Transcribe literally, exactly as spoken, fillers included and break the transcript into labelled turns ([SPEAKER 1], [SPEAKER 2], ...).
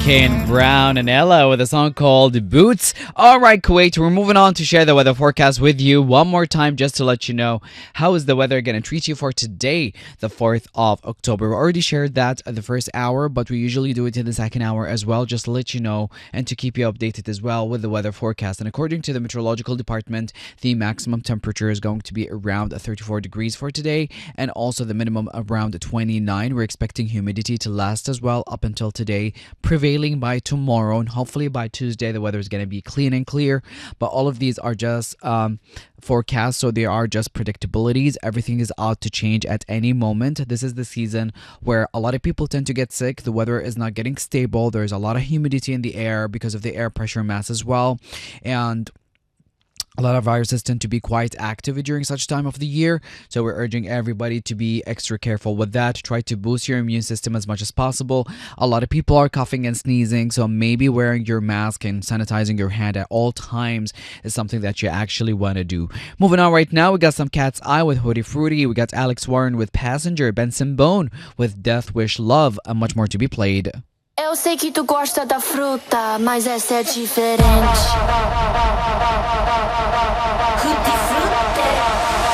[SPEAKER 1] Kane Brown and Ella with a song called Boots. All right, Kuwait, we're moving on to share the weather forecast with you one more time just to let you know how is the weather going to treat you for today, the fourth of October. We already shared that at the first hour, but we usually do it in the second hour as well, just to let you know and to keep you updated as well with the weather forecast. And according to the meteorological department, the maximum temperature is going to be around thirty-four degrees for today, and also the minimum around twenty-nine. We're expecting humidity to last as well up until today, prevailing by tomorrow, and hopefully by Tuesday the weather is going to be clean and clear. But all of these are just um, forecasts, so they are just predictabilities. Everything is out to change at any moment. This is the season where a lot of people tend to get sick. The weather is not getting stable. There's a lot of humidity in the air because of the air pressure mass as well, and a lot of viruses tend to be quite active during such time of the year, so we're urging everybody to be extra careful with that. Try to boost your immune system as much as possible. A lot of people are coughing and sneezing, so maybe wearing your mask and sanitizing your hand at all times is something that you actually want to do. Moving on right now, we got some Cat's Eye with Hootie Fruity. We got Alex Warren with Passenger, Benson Bone with Death Wish Love, and much more to be played.
[SPEAKER 2] Eu sei que tu gosta da fruta, mas essa é diferente. Tutti frutti.